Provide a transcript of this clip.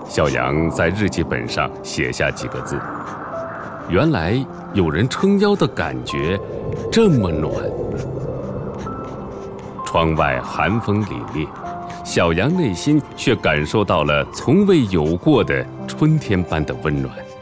小杨在日记本上写下几个字：原来有人撑腰的感觉这么暖。窗外寒风凛冽，小杨内心却感受到了从未有过的春天般的温暖。